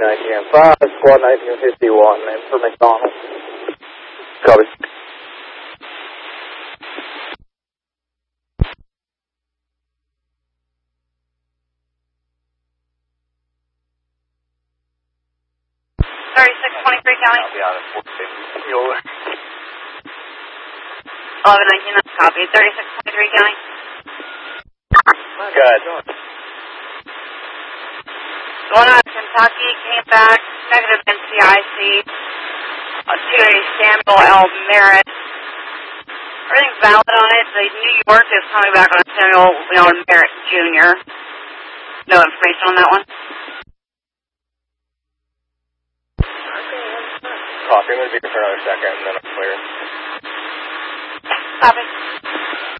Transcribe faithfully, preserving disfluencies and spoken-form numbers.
nineteen five, squad nineteen fifty-one, and for McDonald. Copy. thirty-six twenty-three County. I'll be out of Fort Bueller. eleven nineteen, copy. thirty-six twenty-three County. Good. Going out of Kentucky, came back, negative N C I C, uh, to a Samuel L. Merritt. Everything's valid on it. The New York is coming back on Samuel Leon Merritt Junior No information on that one. Copy. I'm going to be here for another second, and then I'm clear. Copy.